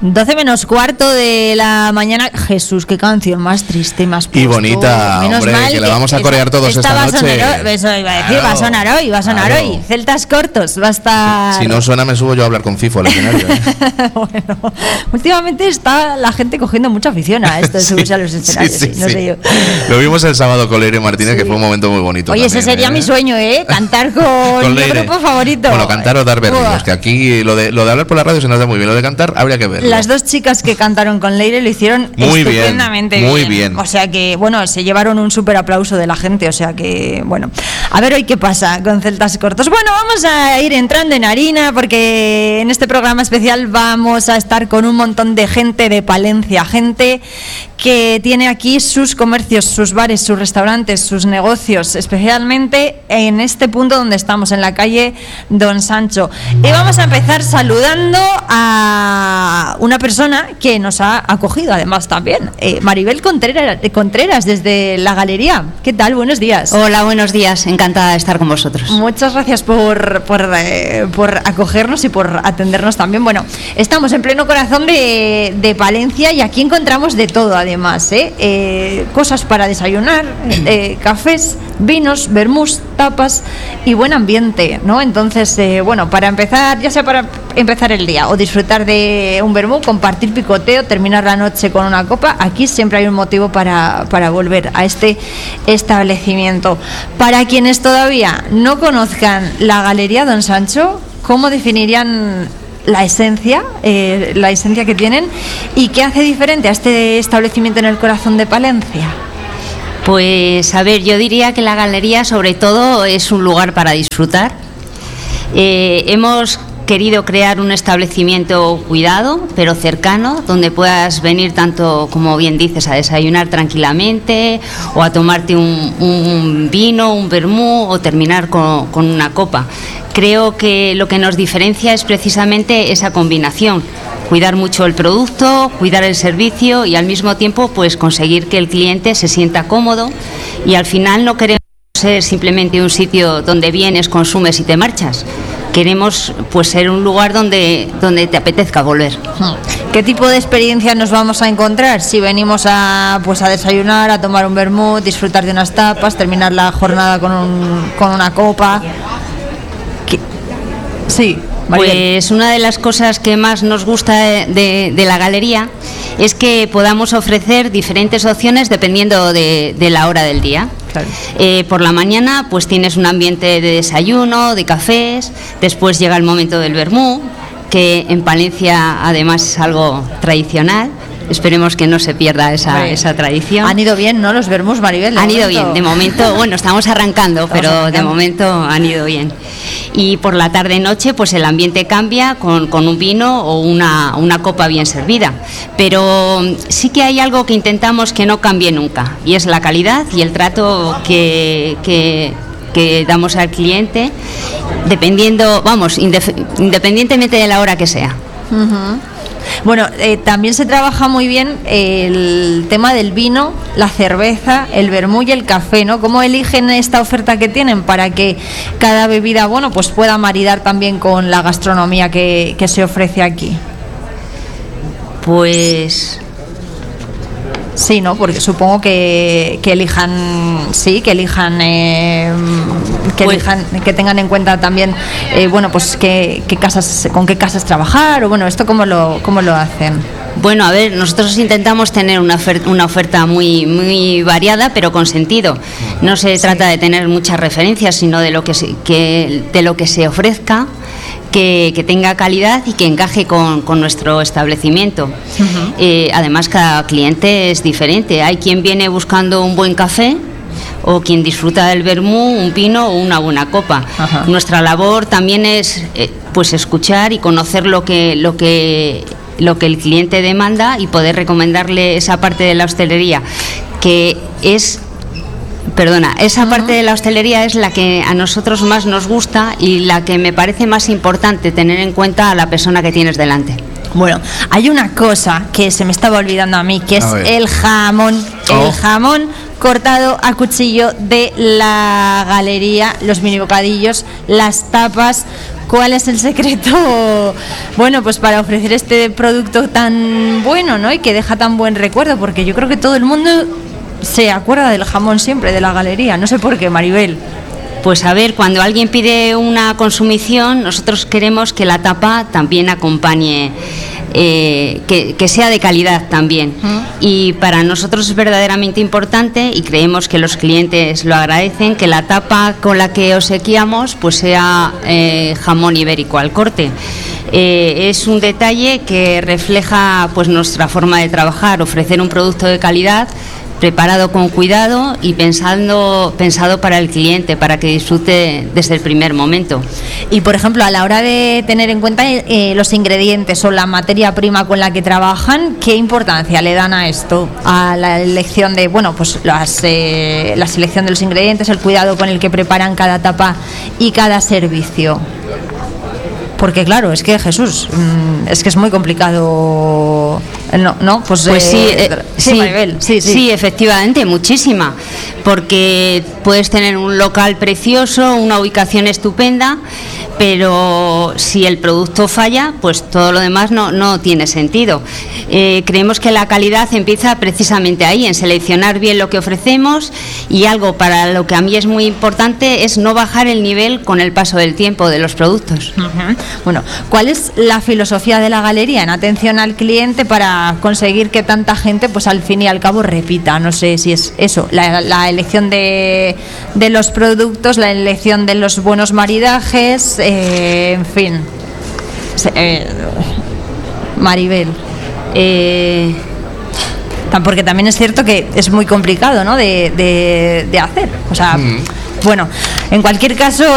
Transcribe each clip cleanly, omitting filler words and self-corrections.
12 menos cuarto de la mañana. Jesús, qué canción más triste, más puesto. Y bonita, menos hombre, mal que la vamos a corear todos esta noche. Eso iba a decir, claro, va a sonar hoy. Celtas cortos, va a estar... Si no suena, me subo yo a hablar con Fifo al escenario. Bueno, últimamente está la gente cogiendo mucha afición a esto de subirse a los escenarios. Sí. No sé yo. Lo vimos el sábado con Leire Martínez, que fue un momento muy bonito. Oye, también, ese sería mi sueño, cantar con mi grupo favorito. Bueno, cantar o dar berridos, que aquí lo de hablar por la radio se nos da muy bien, lo de cantar habría que verlo. Las dos chicas que cantaron con Leire lo hicieron muy estupendamente bien. Muy bien. O sea que, bueno, se llevaron un súper aplauso de la gente, o sea que, bueno. A ver hoy qué pasa con Celtas Cortos. Bueno, vamos a ir entrando en harina porque en este programa especial vamos a estar con un montón de gente de Palencia, gente que tiene aquí sus comercios, sus bares, sus restaurantes, sus negocios, especialmente en este punto donde estamos, en la calle Don Sancho. Y vamos a empezar saludando a una persona que nos ha acogido, además también, Maribel Contreras, desde la galería. ¿Qué tal? Buenos días. Hola, buenos días. Encantada de estar con vosotros. Muchas gracias por acogernos y por atendernos también. Bueno, estamos en pleno corazón de Palencia y aquí encontramos de todo, además, cosas para desayunar, cafés, vinos, vermús, tapas y buen ambiente, ¿no? Entonces, bueno, para empezar, ya sea para empezar el día o disfrutar de un vermú, compartir picoteo, terminar la noche con una copa, aquí siempre hay un motivo para volver a este establecimiento. Para quienes todavía no conozcan la Galería Don Sancho, ¿cómo definirían la esencia que tienen y qué hace diferente a este establecimiento en el corazón de Palencia? Pues a ver, yo diría que la galería sobre todo es un lugar para disfrutar. Hemos querido crear un establecimiento cuidado pero cercano, donde puedas venir tanto, como bien dices, a desayunar tranquilamente o a tomarte un vino, un vermú o terminar con una copa. Creo que lo que nos diferencia es precisamente esa combinación: cuidar mucho el producto, cuidar el servicio y al mismo tiempo pues conseguir que el cliente se sienta cómodo, y al final no queremos ser simplemente un sitio donde vienes, consumes y te marchas. Queremos pues ser un lugar donde te apetezca volver. ¿Qué tipo de experiencia nos vamos a encontrar si venimos a desayunar, a tomar un vermut, disfrutar de unas tapas, terminar la jornada con una copa? Sí, Maribel. Pues una de las cosas que más nos gusta de la galería es que podamos ofrecer diferentes opciones dependiendo de la hora del día. Claro. Por la mañana pues tienes un ambiente de desayuno, de cafés, después llega el momento del vermú, que en Palencia además es algo tradicional. Esperemos que no se pierda esa tradición. Han ido bien, ¿no? Los vermús, Maribel. Han ido bien, de momento, bueno, estamos arrancando, pero de momento han ido bien. Y por la tarde-noche, pues el ambiente cambia con un vino o una copa bien servida. Pero sí que hay algo que intentamos que no cambie nunca, y es la calidad y el trato que damos al cliente, independientemente de la hora que sea. Uh-huh. Bueno, también se trabaja muy bien el tema del vino, la cerveza, el vermú y el café, ¿no? ¿Cómo eligen esta oferta que tienen para que cada bebida, bueno, pues pueda maridar también con la gastronomía que se ofrece aquí? Pues sí, ¿no? Porque supongo que elijan, que tengan en cuenta también, bueno, pues con qué casas trabajar, o bueno, esto cómo lo hacen. Bueno, a ver, nosotros intentamos tener una oferta muy, muy variada, pero con sentido. No se trata de tener muchas referencias, sino de lo que se ofrezca, que tenga calidad y que encaje con nuestro establecimiento. Uh-huh. Además, cada cliente es diferente. Hay quien viene buscando un buen café, o quien disfruta del vermú, un vino o una buena copa. Uh-huh. Nuestra labor también es pues escuchar y conocer lo que el cliente demanda y poder recomendarle esa parte de la hostelería que es... esa parte de la hostelería es la que a nosotros más nos gusta y la que me parece más importante tener en cuenta a la persona que tienes delante. Bueno, hay una cosa que se me estaba olvidando a mí, que es el jamón. el jamón cortado a cuchillo de la galería, los mini bocadillos, las tapas. ¿Cuál es el secreto? Bueno, pues para ofrecer este producto tan bueno, ¿no? Y que deja tan buen recuerdo, porque yo creo que todo el mundo se acuerda del jamón siempre, de la galería. No sé por qué, Maribel. Pues a ver, cuando alguien pide una consumición, nosotros queremos que la tapa también acompañe, que sea de calidad también. Y para nosotros es verdaderamente importante, y creemos que los clientes lo agradecen, que la tapa con la que obsequiamos pues sea jamón ibérico al corte. Es un detalle que refleja pues nuestra forma de trabajar, ofrecer un producto de calidad, preparado con cuidado y pensado para el cliente, para que disfrute desde el primer momento. Y por ejemplo, a la hora de tener en cuenta los ingredientes o la materia prima con la que trabajan, ¿qué importancia le dan a esto? A la elección de, bueno, pues la selección de los ingredientes, el cuidado con el que preparan cada tapa y cada servicio. Porque claro, es que Jesús, es que es muy complicado. Pues sí, efectivamente, muchísima. Porque puedes tener un local precioso, una ubicación estupenda, pero si el producto falla, pues todo lo demás no tiene sentido. Creemos que la calidad empieza precisamente ahí, en seleccionar bien lo que ofrecemos, y algo para lo que a mí es muy importante es no bajar el nivel con el paso del tiempo de los productos. Bueno, ¿cuál es la filosofía de la galería en atención al cliente para conseguir que tanta gente, pues al fin y al cabo, repita? No sé si es eso, la elección de los productos, la elección de los buenos maridajes, en fin. Maribel. Porque también es cierto que es muy complicado, ¿no? de hacer. O sea, bueno, en cualquier caso,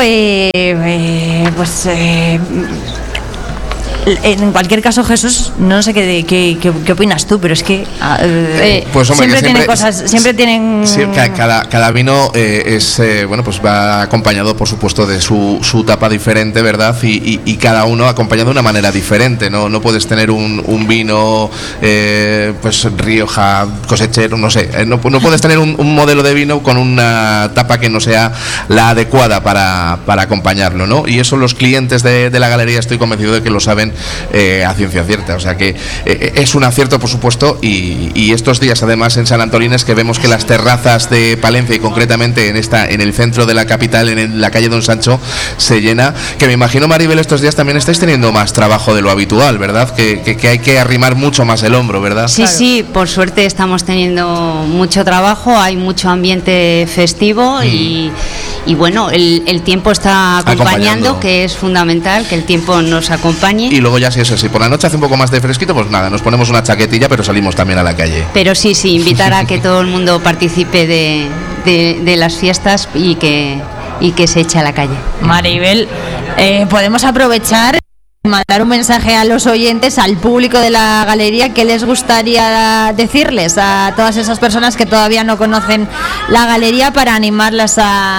en cualquier caso, Jesús, no sé qué opinas tú, pero es que pues, hombre, siempre tienen cosas, siempre tienen. Sí, cada vino pues va acompañado, por supuesto, de su tapa diferente, ¿verdad? Y cada uno acompañado de una manera diferente. No puedes tener un vino, pues Rioja, cosechero, no sé. No puedes tener un modelo de vino con una tapa que no sea la adecuada para acompañarlo, ¿no? Y eso los clientes de la galería, estoy convencido de que lo saben a ciencia cierta, o sea que es un acierto, por supuesto, y estos días además en San Antolín que vemos que las terrazas de Palencia, y concretamente en el centro de la capital, en la calle Don Sancho, se llena, que me imagino, Maribel, estos días también estáis teniendo más trabajo de lo habitual, ¿verdad? Que hay que arrimar mucho más el hombro, ¿verdad? Sí, claro. Sí, por suerte estamos teniendo mucho trabajo, hay mucho ambiente festivo y bueno, el tiempo está acompañando, que es fundamental, que el tiempo nos acompañe. Y luego ya si por la noche hace un poco más de fresquito, pues nada, nos ponemos una chaquetilla, pero salimos también a la calle. Pero sí, invitar a que todo el mundo participe de las fiestas y que se eche a la calle. Maribel, podemos aprovechar y mandar un mensaje a los oyentes, al público de la galería, ¿qué les gustaría decirles a todas esas personas que todavía no conocen la galería, para animarlas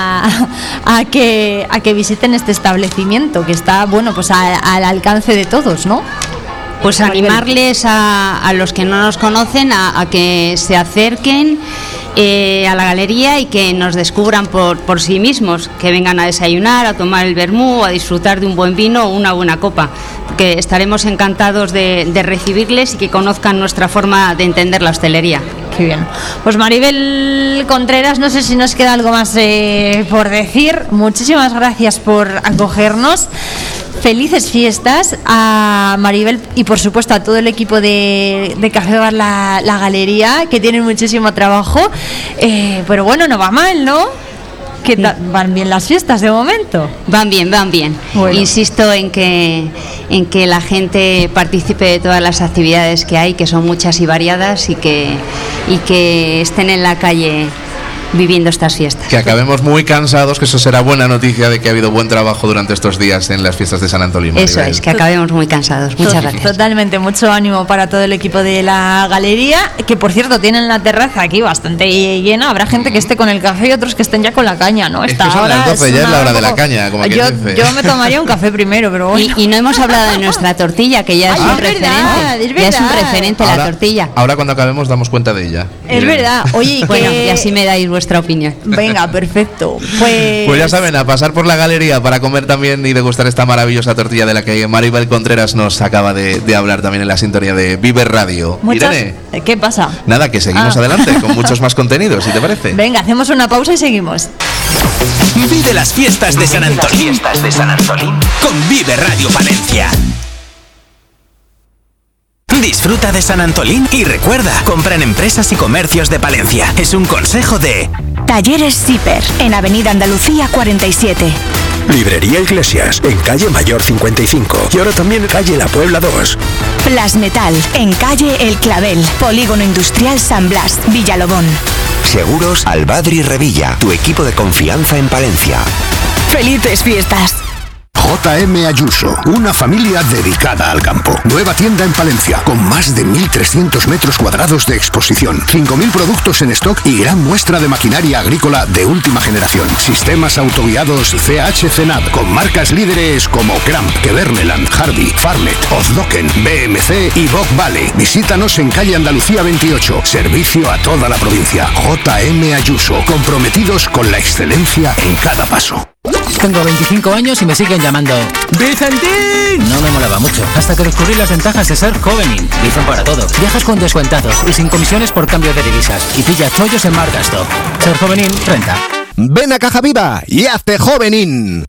a que visiten este establecimiento que está, bueno, pues al alcance de todos, ¿no? Pues animarles a los que no nos conocen a que se acerquen a la galería y que nos descubran por sí mismos, que vengan a desayunar, a tomar el vermú, a disfrutar de un buen vino o una buena copa, porque estaremos encantados de recibirles y que conozcan nuestra forma de entender la hostelería. Qué bien. Pues Maribel Contreras, no sé si nos queda algo más por decir. Muchísimas gracias por acogernos. Felices fiestas a Maribel y por supuesto a todo el equipo de Café Bar la Galería, que tienen muchísimo trabajo, pero bueno, no va mal, ¿no? ¿Qué tal? ¿Van bien las fiestas de momento? Van bien. Bueno. Insisto en que la gente participe de todas las actividades que hay, que son muchas y variadas, y que estén en la calle viviendo estas fiestas. Que acabemos muy cansados, que eso será buena noticia de que ha habido buen trabajo durante estos días en las fiestas de San Antolín. Eso es, que acabemos muy cansados. Muchas gracias. Totalmente, mucho ánimo para todo el equipo de la galería, que por cierto tienen la terraza aquí bastante llena. Habrá gente que esté con el café y otros que estén ya con la caña, ¿no? Es que son las 12, ya es la hora de la caña, como yo me tomaría un café primero, pero bueno. Y no hemos hablado de nuestra tortilla, que ya es un referente. Ya es un referente la tortilla. Ahora cuando acabemos damos cuenta de ella. Es verdad. Oye, bueno, y así me dais vuestra opinión. Venga, perfecto. Pues ya saben, a pasar por la galería para comer también y degustar esta maravillosa tortilla de la que Maribel Contreras nos acaba de hablar también en la sintonía de Vive Radio. Irene, ¿qué pasa? Nada, que seguimos adelante con muchos más contenidos, si te parece. Venga, hacemos una pausa y seguimos. Vive las fiestas de San Antolín con Vive Radio Palencia. Disfruta de San Antolín y recuerda, compra en empresas y comercios de Palencia. Es un consejo de Talleres Zipper, en Avenida Andalucía 47. Librería Iglesias, en calle Mayor 55. Y ahora también en calle La Puebla 2. Plasmetal, en calle El Clavel, Polígono Industrial San Blas, Villalobón. Seguros Albadri Revilla, tu equipo de confianza en Palencia. ¡Felices fiestas! JM Ayuso, una familia dedicada al campo. Nueva tienda en Palencia, con más de 1.300 metros cuadrados de exposición, 5.000 productos en stock y gran muestra de maquinaria agrícola de última generación. Sistemas autoguiados CH-CENAD, con marcas líderes como Cramp, Keverneland, Hardy, Farmet, Ozdoken, BMC y Bock Valley. Visítanos en calle Andalucía 28. Servicio a toda la provincia. JM Ayuso, comprometidos con la excelencia en cada paso. Tengo 25 años y me siguen llamando ¡Vicentín! No me molaba mucho, hasta que descubrí las ventajas de ser Jovenin. Bizum para todo. Viajas con descuentazos y sin comisiones por cambio de divisas. Y pilla chollos en Margasto. Ser Jovenin renta. Ven a Caja Viva y hazte Jovenin.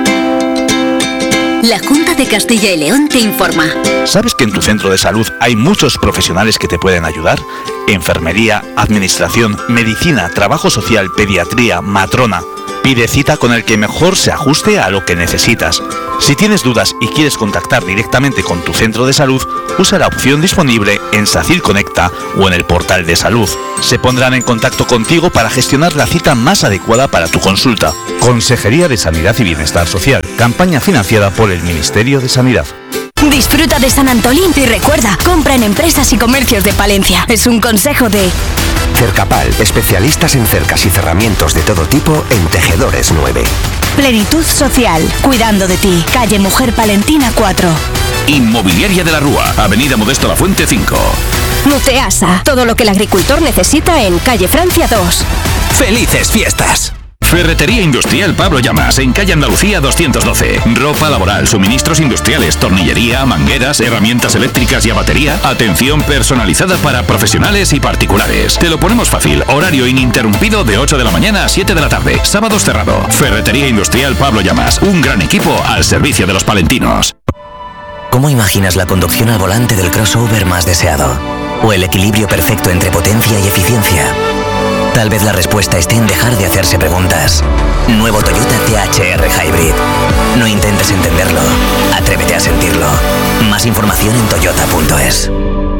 La Junta de Castilla y León te informa. ¿Sabes que en tu centro de salud hay muchos profesionales que te pueden ayudar? Enfermería, administración, medicina, trabajo social, pediatría, matrona. Pide cita con el que mejor se ajuste a lo que necesitas. Si tienes dudas y quieres contactar directamente con tu centro de salud, usa la opción disponible en SACIR Conecta o en el portal de salud. Se pondrán en contacto contigo para gestionar la cita más adecuada para tu consulta. Consejería de Sanidad y Bienestar Social. Campaña financiada por el Ministerio de Sanidad. Disfruta de San Antolín y recuerda, compra en empresas y comercios de Palencia. Es un consejo de Cercapal, especialistas en cercas y cerramientos de todo tipo en Tejedores 9. Plenitud Social, cuidando de ti. Calle Mujer Palentina 4. Inmobiliaria de la Rúa, Avenida Modesto Lafuente 5. Nuteasa, todo lo que el agricultor necesita en Calle Francia 2. ¡Felices fiestas! Ferretería Industrial Pablo Llamas, en calle Andalucía 212. Ropa laboral, suministros industriales, tornillería, mangueras, herramientas eléctricas y a batería. Atención personalizada para profesionales y particulares. Te lo ponemos fácil. Horario ininterrumpido de 8 de la mañana a 7 de la tarde. Sábados cerrado. Ferretería Industrial Pablo Llamas. Un gran equipo al servicio de los palentinos. ¿Cómo imaginas la conducción al volante del crossover más deseado? ¿O el equilibrio perfecto entre potencia y eficiencia? Tal vez la respuesta esté en dejar de hacerse preguntas. Nuevo Toyota THR Hybrid. No intentes entenderlo, atrévete a sentirlo. Más información en toyota.es.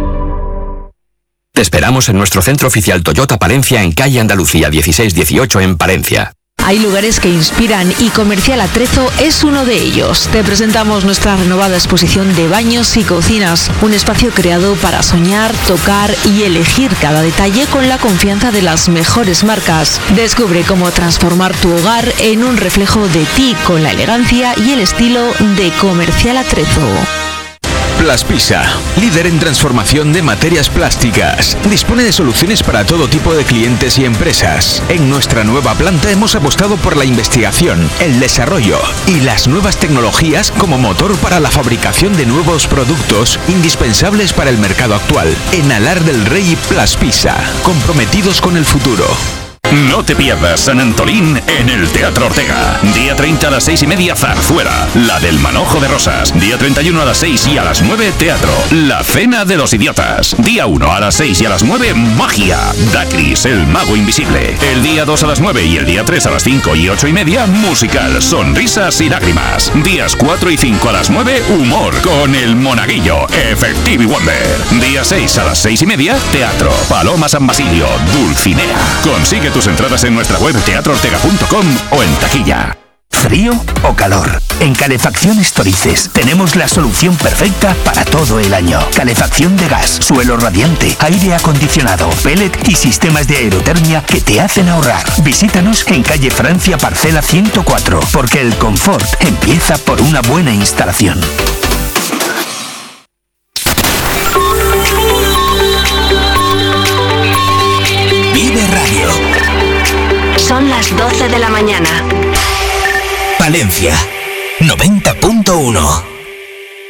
Te esperamos en nuestro centro oficial Toyota Palencia en calle Andalucía 1618 en Palencia. Hay lugares que inspiran y Comercial Atrezo es uno de ellos. Te presentamos nuestra renovada exposición de baños y cocinas, un espacio creado para soñar, tocar y elegir cada detalle con la confianza de las mejores marcas. Descubre cómo transformar tu hogar en un reflejo de ti con la elegancia y el estilo de Comercial Atrezo. Plaspisa, líder en transformación de materias plásticas. Dispone de soluciones para todo tipo de clientes y empresas. En nuestra nueva planta hemos apostado por la investigación, el desarrollo y las nuevas tecnologías como motor para la fabricación de nuevos productos indispensables para el mercado actual. En Alar del Rey Plaspisa, comprometidos con el futuro. No te pierdas San Antolín en el Teatro Ortega. Día 30 a las 6:30, Zarzuela, la del Manojo de Rosas. Día 31 a las 6 y a las 9, Teatro, La Cena de los Idiotas. Día 1 a las 6 y a las 9, Magia, Dacris, el Mago Invisible. El día 2 a las 9 y el día 3 a las 5 y 8:30, musical, Sonrisas y Lágrimas. Días 4 y 5 a las 9, Humor con el Monaguillo, Effective Wonder. Día 6 a las 6:30, Teatro, Paloma San Basilio, Dulcinea. Consigue tu tus entradas en nuestra web teatroortega.com o en taquilla. ¿Frío o calor? En Calefacción Estorices tenemos la solución perfecta para todo el año. Calefacción de gas, suelo radiante, aire acondicionado, pellet y sistemas de aerotermia que te hacen ahorrar. Visítanos en calle Francia, parcela 104, porque el confort empieza por una buena instalación. Vive Radio. Son las 12 de la mañana. Palencia 90.1.